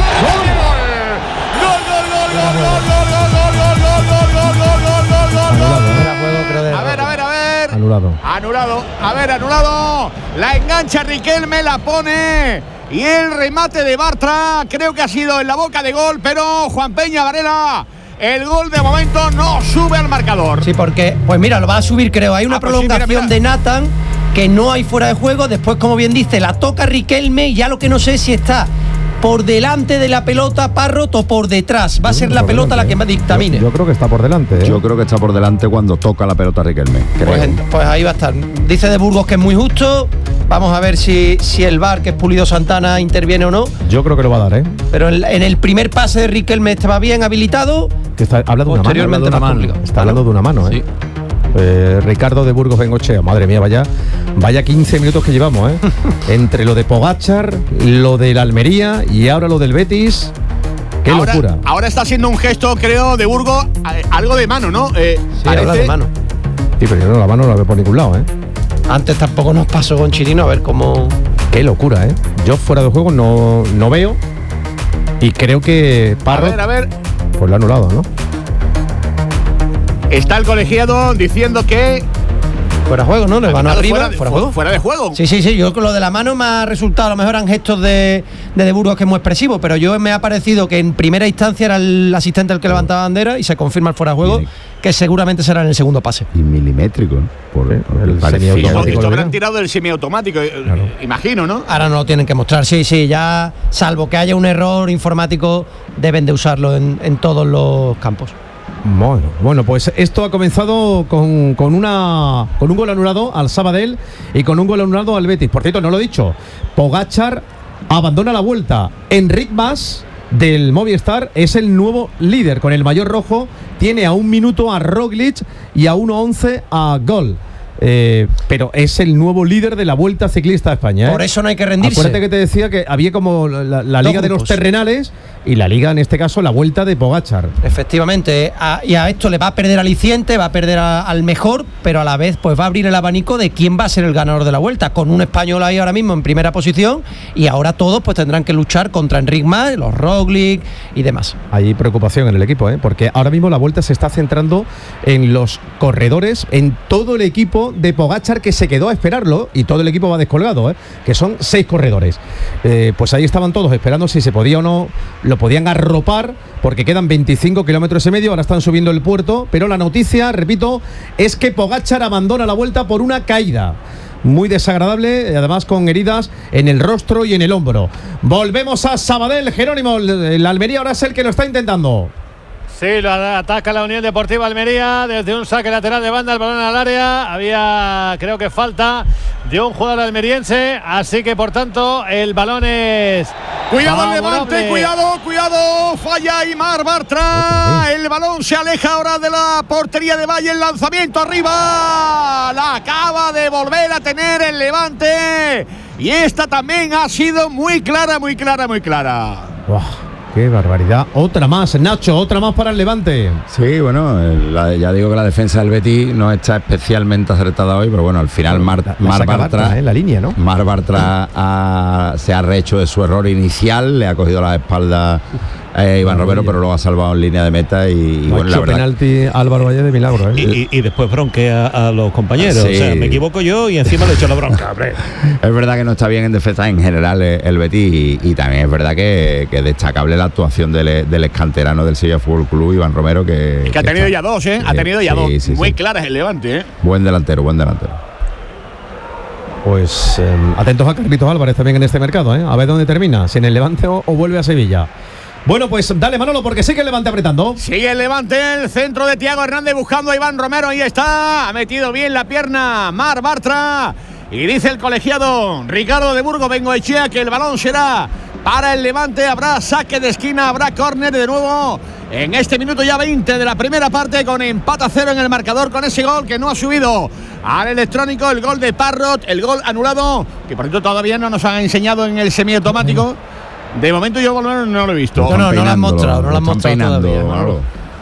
Anulado. La engancha Riquelme, la pone y el remate de Bartra creo que ha sido en la boca de gol, pero Juan Peña Varela, el gol de momento no sube al marcador. Sí, porque, pues mira, lo va a subir creo. Hay una prolongación de Nathan que no hay fuera de juego. Después, como bien dice, la toca Riquelme y ya lo que no sé es si está por delante de la pelota Parrot o por detrás. Va a ser la pelota la que dictamine. Yo creo que está por delante. Yo creo que está por delante cuando toca la pelota Riquelme. Pues ahí va a estar. Dice de Burgos que es muy justo. Vamos a ver si el VAR, que es Pulido Santana, interviene o no. Yo creo que lo va a dar, ¿eh? Pero en el primer pase de Riquelme estaba bien habilitado. Que habla de una mano. Está hablando de una mano, ¿eh? Sí. Ricardo de Burgos Bengochea, madre mía, vaya 15 minutos que llevamos, ¿eh? Entre lo de Pogačar, lo de la Almería y ahora lo del Betis. ¡Qué locura! Ahora está haciendo un gesto, creo, de Burgos, algo de mano, ¿no? Sí, habla de mano. Sí, pero yo no, la mano no la veo por ningún lado, ¿eh? Antes tampoco nos pasó con Chirino, a ver cómo... ¡Qué locura, eh! Yo fuera de juego no veo y creo que Parrot... A ver. Pues lo ha anulado, ¿no? Está el colegiado diciendo que Fuera juego, ¿no? Le van arriba, fuera juego. Fuera de juego. Sí, yo con lo de la mano me ha resultado, a lo mejor eran gestos de Burgos que es muy expresivo, pero yo me ha parecido que en primera instancia era el asistente el que levantaba bandera y se confirma el fuera de juego, que seguramente será en el segundo pase. Y milimétrico, ¿no? Por el Porque esto habrán tirado del semiautomático, imagino, ¿no? Ahora no lo tienen que mostrar, sí, ya, salvo que haya un error informático, deben de usarlo en todos los campos. Bueno, pues esto ha comenzado con un gol anulado al Sabadell y con un gol anulado al Betis. Por cierto, no lo he dicho, Pogačar abandona la Vuelta. Enric Mas, del Movistar, es el nuevo líder con el maillot rojo. Tiene a 1 minuto a Roglic y a 1:11 a Gol. Pero es el nuevo líder de la Vuelta Ciclista a España. Por eso no hay que rendirse. Acuérdate que te decía que había como la liga de los terrenales y la liga, en este caso, la Vuelta de Pogačar. Efectivamente, y a esto le va a perder aliciente, va a perder al mejor, pero a la vez pues va a abrir el abanico de quién va a ser el ganador de la Vuelta, con un español ahí ahora mismo en primera posición, y ahora todos pues tendrán que luchar contra Enric Mas, los Roglic y demás. Hay preocupación en el equipo, porque ahora mismo la Vuelta se está centrando en los corredores, en todo el equipo de Pogačar, que se quedó a esperarlo, y todo el equipo va descolgado, que son 6 corredores. Pues ahí estaban todos esperando si se podía o no, lo podían arropar, porque quedan 25 kilómetros y medio, ahora están subiendo el puerto, pero la noticia, repito, es que Pogačar abandona la Vuelta por una caída muy desagradable, además con heridas en el rostro y en el hombro. Volvemos a Sabadell, Jerónimo, el Almería ahora es el que lo está intentando. Sí, lo ataca la Unión Deportiva Almería desde un saque lateral de banda, el balón al área. Había, creo que falta de un jugador almeriense, así que por tanto el balón es... Cuidado el Levante, cuidado, falla Aimar Bartra. El balón se aleja ahora de la portería de Valle, el lanzamiento arriba. La acaba de volver a tener el Levante. Y esta también ha sido muy clara. Wow. ¡Qué barbaridad! Otra más, Nacho, otra más para el Levante. Sí, bueno, ya digo que la defensa del Betis no está especialmente acertada hoy, pero bueno, al final Mar Bartra en la línea, ¿no? Mar Bartra se ha rehecho de su error inicial, le ha cogido la espalda Iván Romero, pero luego ha salvado en línea de meta y bueno, la verdad, penalti Álvaro Valle de milagro, y después bronquea a los compañeros. Sí. O sea, me equivoco yo y encima le echo la bronca. Es verdad que no está bien en defensa en general el Betis y también es verdad que destacable la actuación del excanterano del Sevilla Fútbol Club, Iván Romero, que ha tenido ya dos, ha tenido ya dos. Sí, muy claras el Levante, Buen delantero. Pues atentos a Carlitos Álvarez también en este mercado, a ver dónde termina, si en el Levante o vuelve a Sevilla. Bueno, pues dale, Manolo, porque sigue el Levante apretando. Sigue el Levante, el centro de Thiago Hernández buscando a Iván Romero. Ahí está, ha metido bien la pierna Mar Bartra. Y dice el colegiado Ricardo de Burgos Bengoechea que el balón será para el Levante. Habrá saque de esquina, habrá córner de nuevo en este minuto ya 20 de la primera parte, con empate a 0 en el marcador, con ese gol que no ha subido al electrónico, el gol de Parrot, el gol anulado, que por cierto todavía no nos han enseñado en el semiautomático. De momento yo por lo menos no lo he visto. No lo han mostrado, todavía. Claro.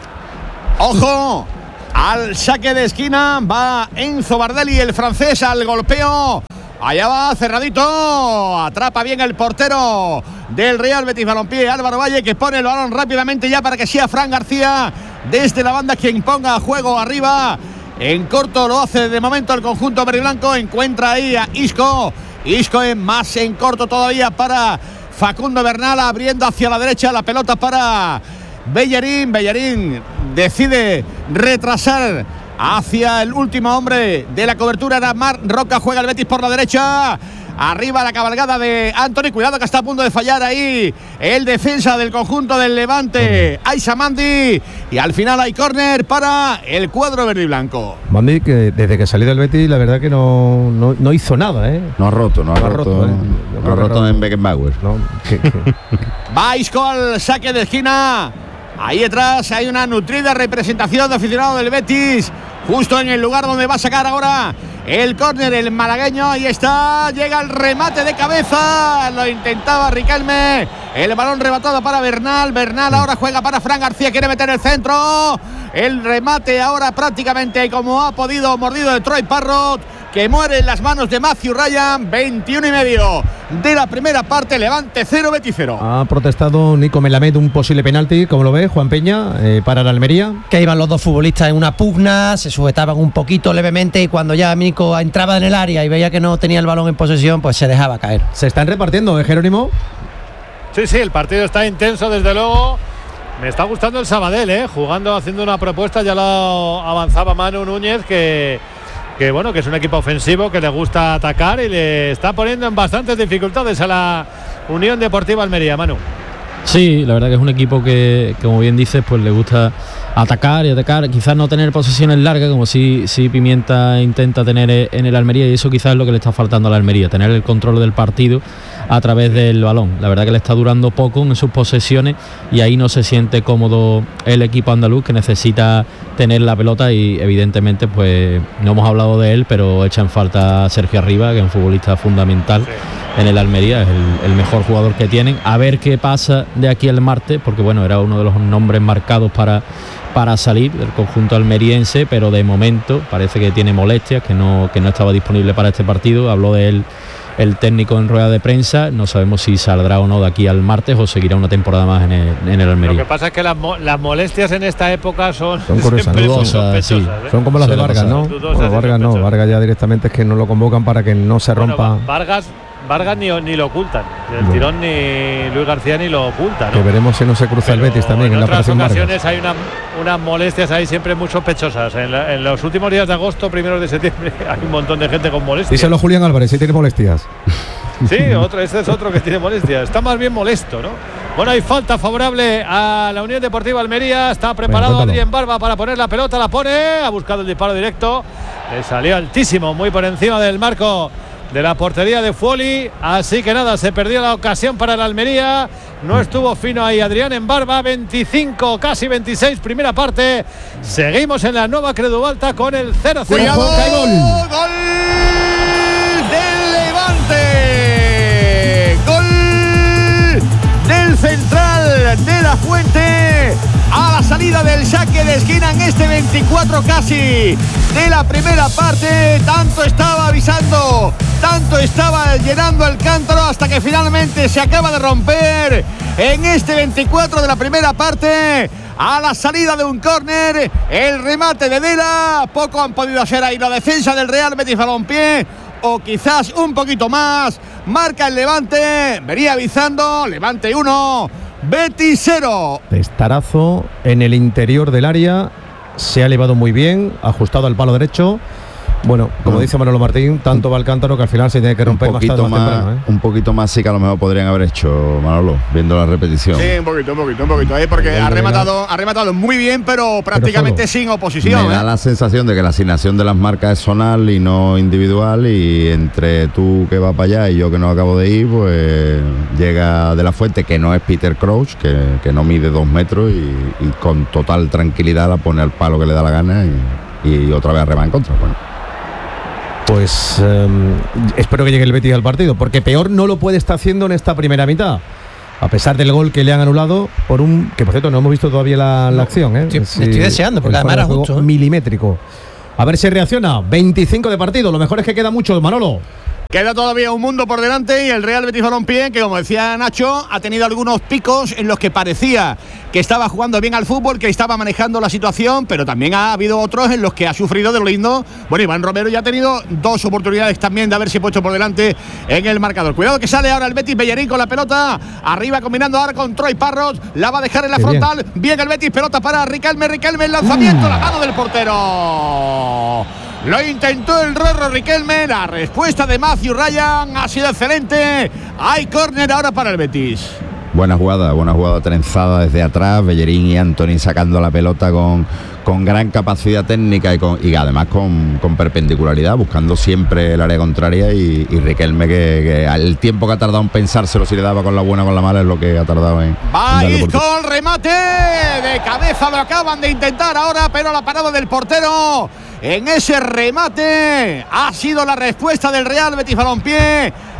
Ojo al saque de esquina, va Enzo Bardelli, el francés, al golpeo. Allá va cerradito, atrapa bien el portero del Real Betis Balompié, Álvaro Valle, que pone el balón rápidamente ya para que sea Fran García desde la banda quien ponga juego arriba. En corto lo hace de momento el conjunto verdiblanco, encuentra ahí a Isco es más en corto todavía para Facundo Bernal, abriendo hacia la derecha, la pelota para Bellerín decide retrasar hacia el último hombre de la cobertura, era Marc Roca, juega el Betis por la derecha, arriba la cabalgada de Anthony, cuidado que está a punto de fallar ahí el defensa del conjunto del Levante, Aisa Mandi, y al final hay córner para el cuadro verde y blanco. Mandi, que desde que salió del Betis la verdad que no hizo nada, No ha roto en Beckenbauer. Va Isco al saque de esquina. Ahí detrás hay una nutrida representación de aficionados del Betis, justo en el lugar donde va a sacar ahora el córner el malagueño. Ahí está, llega el remate de cabeza, lo intentaba Riquelme, el balón rebatado para Bernal ahora juega para Fran García, quiere meter el centro, el remate ahora prácticamente como ha podido, mordido de Troy Parrot, que muere en las manos de Matthew Ryan. 21,5 de la primera parte, Levante 0, Betis 0. Ha protestado Nico Melamed un posible penalti, como lo ve Juan Peña, para la Almería. Que iban los dos futbolistas en una pugna, se sujetaban un poquito levemente y cuando ya Nico entraba en el área y veía que no tenía el balón en posesión, pues se dejaba caer. Se están repartiendo, Jerónimo. Sí, el partido está intenso, desde luego. Me está gustando el Sabadell, jugando, haciendo una propuesta, ya lo avanzaba Manu Núñez, que bueno, que es un equipo ofensivo, que le gusta atacar y le está poniendo en bastantes dificultades a la Unión Deportiva Almería, Manu. Sí, la verdad que es un equipo que, como bien dices, pues le gusta atacar, quizás no tener posesiones largas, como sí Pimienta intenta tener en el Almería, y eso quizás es lo que le está faltando a la Almería, tener el control del partido a través del balón. La verdad que le está durando poco en sus posesiones y ahí no se siente cómodo el equipo andaluz, que necesita tener la pelota, y evidentemente pues no hemos hablado de él, pero echa en falta a Sergio Arriba, que es un futbolista fundamental en el Almería, es el mejor jugador que tienen. A ver qué pasa de aquí al martes, porque bueno, era uno de los nombres marcados para salir del conjunto almeriense, pero de momento parece que tiene molestias, que no estaba disponible para este partido. Habló de él el técnico en rueda de prensa. No sabemos si saldrá o no de aquí al martes o seguirá una temporada más en el Almería. Lo que pasa es que las molestias en esta época son dudosas, sí. Son como las de Vargas, ¿no? Bueno, Vargas no, Vargas ya directamente es que no lo convocan para que no se rompa. Vargas ni lo ocultan, el tirón ni Luis García ni lo ocultan, ¿no? Que veremos si no se cruza el Betis también en la operación Vargas. En otras ocasiones hay unas molestias ahí siempre muy sospechosas. En los últimos días de agosto, primeros de septiembre, hay un montón de gente con molestias. Díselo Julián Álvarez, si tiene molestias. Sí, este es otro que tiene molestias. Está más bien molesto, ¿no? Bueno, hay falta favorable a la Unión Deportiva Almería. Está preparado Adrián Barba para poner la pelota, la pone, ha buscado el disparo directo, le salió altísimo, muy por encima del marco de la portería de Fuoli, así que nada, se perdió la ocasión para la Almería. No estuvo fino ahí Adrián en Barba. 25, casi 26, primera parte. Seguimos en la nueva Credualta con el 0-0. ¡Cuidado! ¡Gol del Levante! ¡Gol del central de La Fuente! A la salida del saque de esquina en este 24 casi de la primera parte. Tanto estaba avisando, tanto estaba llenando el cántaro, hasta que finalmente se acaba de romper en este 24 de la primera parte. A la salida de un córner, el remate de Dela. Poco han podido hacer ahí la defensa del Real Betis Balompié, o quizás un poquito más. Marca el Levante, venía avisando. Levante 1, Betis 0. Testarazo en el interior del área, se ha elevado muy bien, ajustado al palo derecho. Bueno, como dice Manolo Martín, tanto va el cántaro que al final se tiene que romper más tarde o más temprano, ¿eh? Un poquito más sí que a lo mejor podrían haber hecho, Manolo, viendo la repetición. Sí, un poquito, porque ha rematado muy bien, pero prácticamente sin oposición. Me da la sensación de que la asignación de las marcas es zonal y no individual, y entre tú que vas para allá y yo que no acabo de ir, pues llega De La Fuente, que no es Peter Crouch, que no mide 2 metros, y con total tranquilidad la pone al palo que le da la gana, y otra vez arrema en contra. Bueno. Pues espero que llegue el Betis al partido, porque peor no lo puede estar haciendo en esta primera mitad, a pesar del gol que le han anulado por que por cierto no hemos visto todavía la acción, ¿eh? Estoy deseando, porque además era justo, milimétrico. A ver si reacciona. 25 de partido, lo mejor es que queda mucho, Manolo. Queda todavía un mundo por delante, y el Real Betis Balompié, que como decía Nacho, ha tenido algunos picos en los que parecía que estaba jugando bien al fútbol, que estaba manejando la situación, pero también ha habido otros en los que ha sufrido de lo lindo. Bueno, Iván Romero ya ha tenido 2 oportunidades también de haberse puesto por delante en el marcador. Cuidado que sale ahora el Betis, Bellerín con la pelota, arriba combinando ahora con Troy Parrot, la va a dejar en la frontal, bien el Betis, pelota para Riquelme, el lanzamiento, la mano del portero. Lo intentó el Rorro Riquelme, la respuesta de Matthew Ryan ha sido excelente. Hay córner ahora para el Betis. Buena jugada trenzada desde atrás, Bellerín y Antony sacando la pelota con gran capacidad técnica y además con perpendicularidad, buscando siempre el área contraria, y Riquelme que el tiempo que ha tardado en pensárselo si le daba con la buena o con la mala es lo que ha tardado en con remate de cabeza, lo acaban de intentar ahora, pero la parada del portero en ese remate ha sido la respuesta del Real Betis Balompié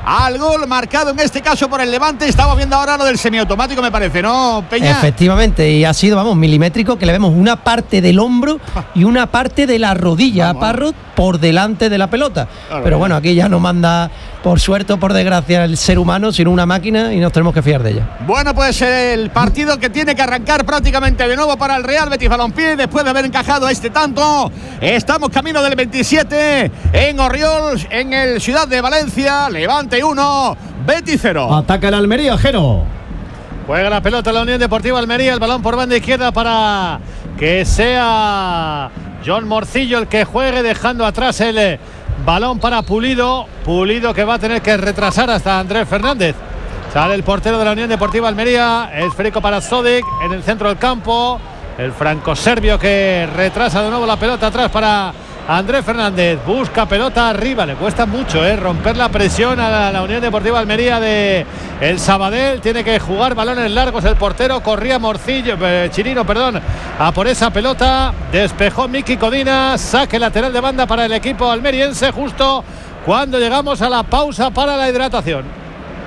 al gol marcado en este caso por el Levante. Estamos viendo ahora lo del semiautomático, me parece, ¿no, Peña? Efectivamente, y ha sido, vamos, milimétrico, que le vemos una parte del hombro y una parte de la rodilla a Parrot por delante de la pelota. Pero bueno, aquí ya no manda, por suerte o por desgracia, el ser humano, sino una máquina, y nos tenemos que fiar de ella. Bueno, pues el partido que tiene que arrancar prácticamente de nuevo para el Real Betis Balompié después de haber encajado este tanto. Estamos camino del 27 en Orriols, en el Ciudad de Valencia. Levante 1, Betis 0. Ataca el Almería, Jero. Juega la pelota la Unión Deportiva Almería, el balón por banda izquierda para que sea John Morcillo el que juegue, dejando atrás el balón para Pulido. Pulido que va a tener que retrasar hasta Andrés Fernández. Sale el portero de la Unión Deportiva Almería, esférico para Zodic en el centro del campo. El franco-serbio que retrasa de nuevo la pelota atrás para Andrés Fernández. Busca pelota arriba, le cuesta mucho romper la presión a la Unión Deportiva Almería de el Sabadell. Tiene que jugar balones largos el portero. Corría Chirino, a por esa pelota. Despejó Miki Codina. Saque lateral de banda para el equipo almeriense justo cuando llegamos a la pausa para la hidratación.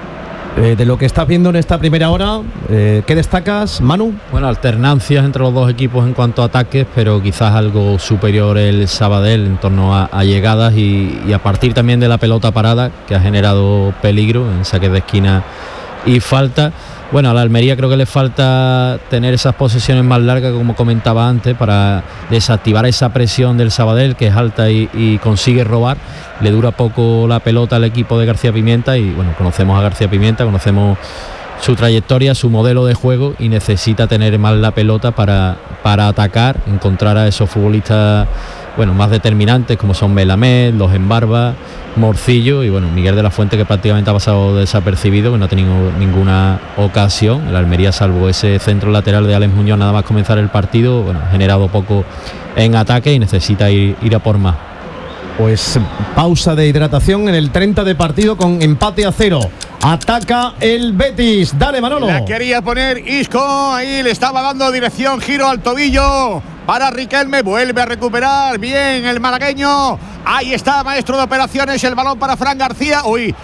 De lo que estás viendo en esta primera hora, ¿qué destacas, Manu? Bueno, alternancias entre los dos equipos en cuanto a ataques, pero quizás algo superior el Sabadell en torno a llegadas y a partir también de la pelota parada, que ha generado peligro en saques de esquina y falta. Bueno, a la Almería creo que le falta tener esas posesiones más largas, como comentaba antes, para desactivar esa presión del Sabadell, que es alta y consigue robar. Le dura poco la pelota al equipo de García Pimienta y bueno, conocemos a García Pimienta, conocemos su trayectoria, su modelo de juego y necesita tener más la pelota para atacar, encontrar a esos futbolistas más determinantes como son Melamed, los Embarba, Morcillo y bueno, Miguel de la Fuente, que prácticamente ha pasado desapercibido, que no ha tenido ninguna ocasión. El Almería, salvo ese centro lateral de Alex Muñoz nada más comenzar el partido, ha generado poco en ataque y necesita ir a por más. Pues pausa de hidratación en el 30 de partido con empate a 0. Ataca el Betis. Dale, Manolo. La quería poner Isco, ahí le estaba dando dirección, giro al tobillo para Riquelme, vuelve a recuperar bien el malagueño. Ahí está, maestro de operaciones, el balón para Fran García.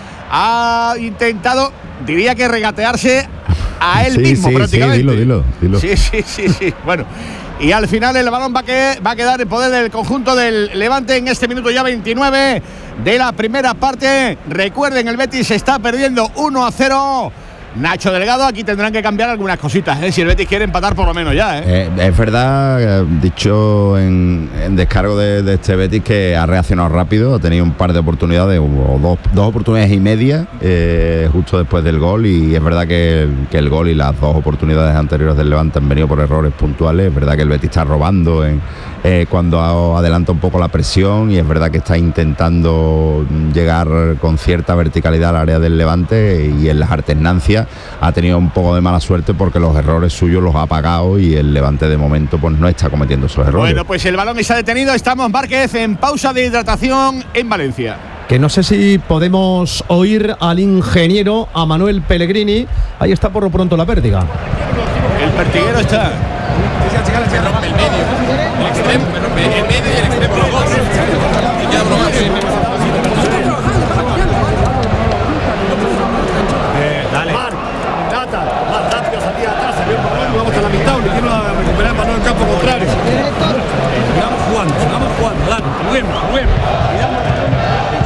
Ha intentado, diría que regatearse a él mismo prácticamente. Dilo. Sí. Bueno, y al final el balón va a quedar en poder del conjunto del Levante en este minuto ya 29 de la primera parte. Recuerden, el Betis está perdiendo 1-0. Nacho Delgado, aquí tendrán que cambiar algunas cositas, si el Betis quiere empatar por lo menos ya. Es verdad, dicho en descargo de este Betis, que ha reaccionado rápido, ha tenido un par de oportunidades, o dos oportunidades y media justo después del gol, y es verdad que el gol y las dos oportunidades anteriores del Levante han venido por errores puntuales. Es verdad que el Betis está robando cuando adelanta un poco la presión, y es verdad que está intentando llegar con cierta verticalidad al área del Levante, y en las alternancias ha tenido un poco de mala suerte porque los errores suyos los ha pagado, y el Levante de momento pues no está cometiendo esos errores. Bueno, pues el balón está detenido. Estamos, Márquez, en pausa de hidratación en Valencia. Que no sé si podemos oír al ingeniero, a Manuel Pellegrini. Ahí está por lo pronto la pértiga. El pertiguero está. El medio y el extremo, los dos. Y queda uno más. Dale. Data, más rápido, salía atrás, salió el balón y vamos a la mitad, le quiero recuperar el balón en campo contrario. Sigamos jugando, dale, juguemos.